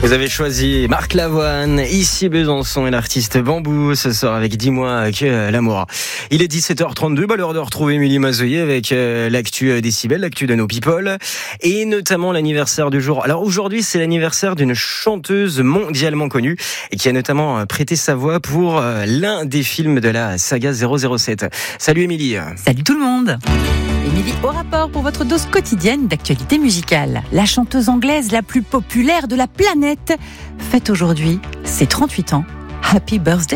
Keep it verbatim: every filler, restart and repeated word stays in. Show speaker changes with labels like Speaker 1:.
Speaker 1: Vous avez choisi Marc Lavoine, ici Besançon et l'artiste Bambou ce soir avec Dis-moi que l'amour. Il est dix-sept heures trente-deux, bah l'heure de retrouver Émilie Mazoyer avec euh, l'actu Décibel, l'actu de nos people et notamment l'anniversaire du jour. Alors aujourd'hui c'est l'anniversaire d'une chanteuse mondialement connue et qui a notamment prêté sa voix pour euh, l'un des films de la saga zéro zéro sept. Salut Émilie.
Speaker 2: Salut tout le monde. Émilie au rapport pour votre dose quotidienne d'actualité musicale. La chanteuse anglaise la plus populaire de la planète fête aujourd'hui ses trente-huit ans. Happy birthday.